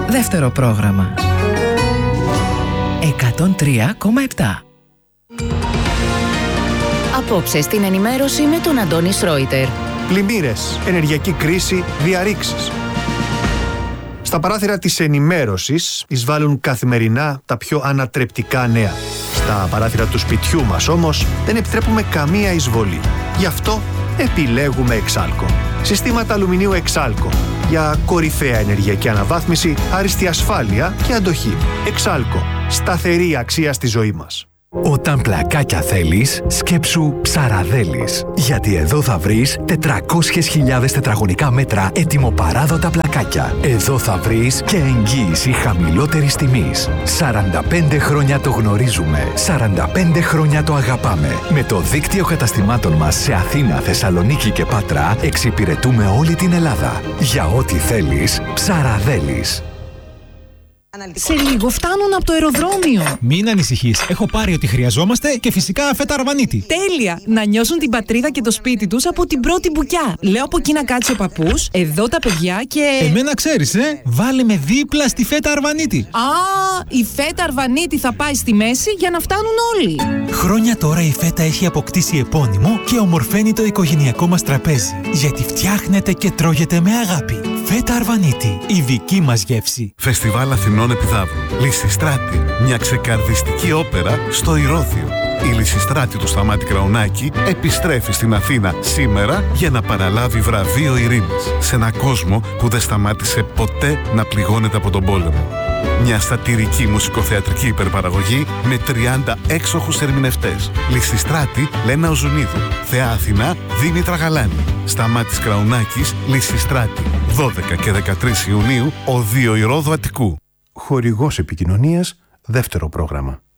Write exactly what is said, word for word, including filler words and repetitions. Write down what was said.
Δεύτερο πρόγραμμα. εκατόν τρία κόμμα επτά. Απόψε στην ενημέρωση με τον Αντώνη Σρόιτερ. Πλημμύρες, ενεργειακή κρίση, διαρρήξεις. Στα παράθυρα της ενημέρωσης εισβάλλουν καθημερινά τα πιο ανατρεπτικά νέα. Στα παράθυρα του σπιτιού μας όμως δεν επιτρέπουμε καμία εισβολή. Γι' αυτό επιλέγουμε Εξάλκο. Συστήματα αλουμινίου Εξάλκο για κορυφαία ενεργειακή αναβάθμιση, άριστη ασφάλεια και αντοχή. Εξάλκο. Σταθερή αξία στη ζωή μας. Όταν πλακάκια θέλεις, σκέψου Ψαραδέλης. Γιατί εδώ θα βρεις τετρακόσιες χιλιάδες τετραγωνικά μέτρα ετοιμοπαράδοτα πλακάκια. Εδώ θα βρεις και εγγύηση χαμηλότερης τιμής. σαράντα πέντε χρόνια το γνωρίζουμε. σαράντα πέντε χρόνια το αγαπάμε. Με το δίκτυο καταστημάτων μας σε Αθήνα, Θεσσαλονίκη και Πάτρα εξυπηρετούμε όλη την Ελλάδα. Για ό,τι θέλεις, Ψαραδέλης. Σε λίγο φτάνουν από το αεροδρόμιο. Μην ανησυχείς. Έχω πάρει ό,τι χρειαζόμαστε και φυσικά φέτα αρβανίτη. Τέλεια! Να νιώσουν την πατρίδα και το σπίτι τους από την πρώτη μπουκιά. Λέω από εκεί να κάτσει ο παππούς, εδώ τα παιδιά και. Εμένα ξέρεις, ε! Βάλε με δίπλα στη φέτα αρβανίτη. Α, η φέτα αρβανίτη θα πάει στη μέση για να φτάνουν όλοι. Χρόνια τώρα η φέτα έχει αποκτήσει επώνυμο και ομορφαίνει το οικογενειακό μας τραπέζι. Γιατί φτιάχνεται και τρώγεται με αγάπη. Φέτα αρβανίτη, η δική μας γεύση. Φεστιβάλ Αθηνών Επιδαύρου. Λυσιστράτη, μια ξεκαρδιστική όπερα στο Ηρώδειο. Η Λυσιστράτη του Σταμάτη Κραουνάκη επιστρέφει στην Αθήνα σήμερα για να παραλάβει βραβείο ειρήνης σε ένα κόσμο που δεν σταμάτησε ποτέ να πληγώνεται από τον πόλεμο. Μια σατιρική μουσικοθεατρική υπερπαραγωγή με τριάντα έξοχους ερμηνευτές. Λυσιστράτη, Λένα Οζουνίδου. Θεά Αθηνά, Δήμητρα Γαλάνη. Σταμάτης Κραουνάκης, Λυσιστράτη. δώδεκα και δεκατρείς Ιουνίου, Οδείο Ηρώδου Αττικού. Χορηγός επικοινωνίας, δεύτερο πρόγραμμα.